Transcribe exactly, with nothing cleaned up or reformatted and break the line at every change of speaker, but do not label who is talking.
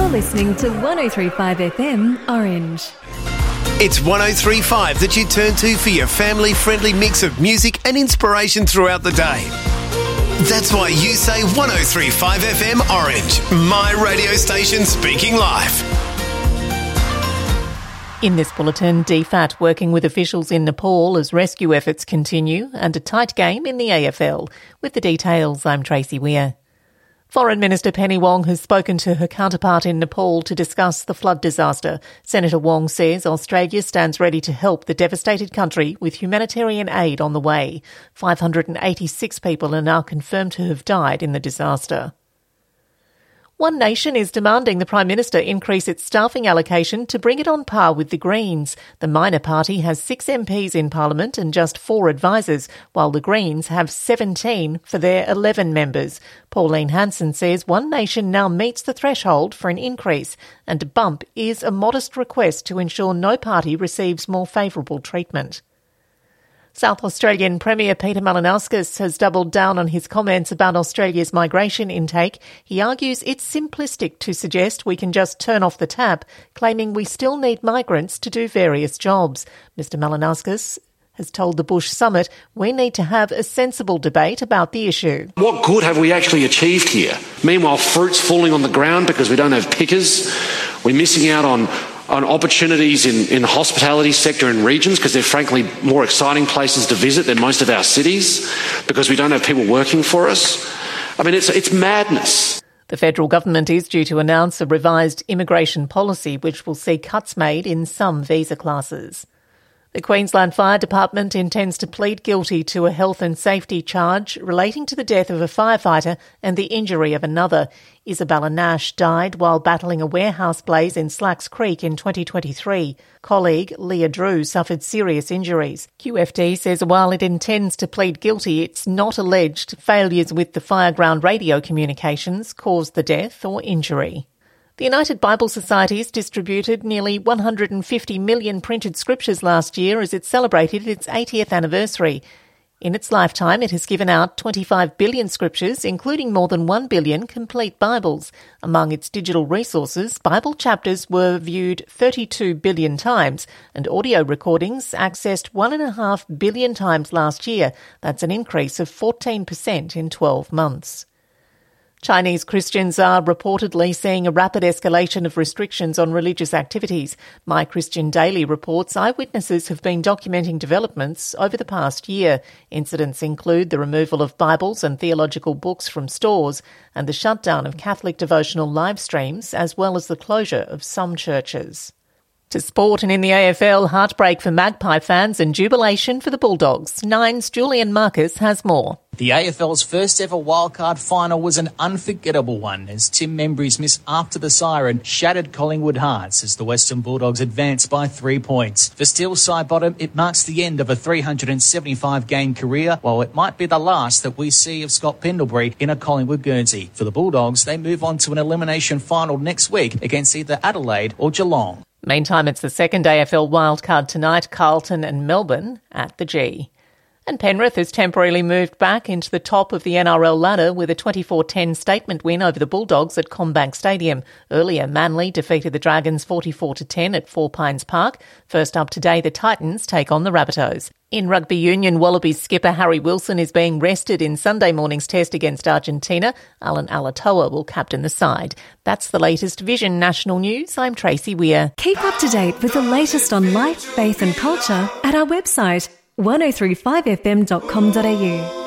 You're listening to one oh three point five F M Orange.
It's one oh three point five that you turn to for your family-friendly mix of music and inspiration throughout the day. That's why you say one oh three point five F M Orange, my radio station speaking live.
In this bulletin, D FAT working with officials in Nepal as rescue efforts continue and a tight game in the A F L. With the details, I'm Tracy Weir. Foreign Minister Penny Wong has spoken to her counterpart in Nepal to discuss the flood disaster. Senator Wong says Australia stands ready to help the devastated country with humanitarian aid on the way. five hundred eighty-six people are now confirmed to have died in the disaster. One Nation is demanding the Prime Minister increase its staffing allocation to bring it on par with the Greens. The minor party has six M Ps in Parliament and just four advisers, while the Greens have seventeen for their eleven members. Pauline Hanson says One Nation now meets the threshold for an increase, and a bump is a modest request to ensure no party receives more favourable treatment. South Australian Premier Peter Malinauskas has doubled down on his comments about Australia's migration intake. He argues it's simplistic to suggest we can just turn off the tap, claiming we still need migrants to do various jobs. Mister Malinauskas has told the Bush Summit we need to have a sensible debate about the issue.
What good have we actually achieved here? Meanwhile, fruit's falling on the ground because we don't have pickers. We're missing out on on opportunities in, in the hospitality sector and regions because they're frankly more exciting places to visit than most of our cities because we don't have people working for us. I mean, it's it's madness.
The federal government is due to announce a revised immigration policy which will see cuts made in some visa classes. The Queensland Fire Department intends to plead guilty to a health and safety charge relating to the death of a firefighter and the injury of another. Isabella Nash died while battling a warehouse blaze in Slacks Creek in twenty twenty-three. Colleague Leah Drew suffered serious injuries. Q F D says while it intends to plead guilty, it's not alleged failures with the fireground radio communications caused the death or injury. The United Bible Societies distributed nearly one hundred fifty million printed scriptures last year as it celebrated its eightieth anniversary. In its lifetime, it has given out twenty-five billion scriptures, including more than one billion complete Bibles. Among its digital resources, Bible chapters were viewed thirty-two billion times and audio recordings accessed one point five billion times last year. That's an increase of fourteen percent in twelve months. Chinese Christians are reportedly seeing a rapid escalation of restrictions on religious activities. My Christian Daily reports eyewitnesses have been documenting developments over the past year. Incidents include the removal of Bibles and theological books from stores and the shutdown of Catholic devotional live streams, as well as the closure of some churches. To sport and in the A F L, heartbreak for Magpie fans and jubilation for the Bulldogs. Nine's Julian Marcus has more.
The A F L's first ever wildcard final was an unforgettable one as Tim Membry's miss after the siren shattered Collingwood hearts as the Western Bulldogs advanced by three points. For Steel Sidebottom, it marks the end of a three hundred seventy-five game career, while it might be the last that we see of Scott Pendlebury in a Collingwood Guernsey. For the Bulldogs, they move on to an elimination final next week against either Adelaide or Geelong.
Meantime, it's the second A F L wildcard tonight, Carlton and Melbourne at the G. And Penrith has temporarily moved back into the top of the N R L ladder with a twenty-four ten statement win over the Bulldogs at CommBank Stadium. Earlier, Manly defeated the Dragons forty-four to ten at Four Pines Park. First up today, the Titans take on the Rabbitohs. In rugby union, Wallabies skipper Harry Wilson is being rested in Sunday morning's test against Argentina. Alan Alatoa will captain the side. That's the latest Vision National News. I'm Tracy Weir.
Keep up to date with the latest on life, faith and culture at our website one oh three five f m dot com dot a u.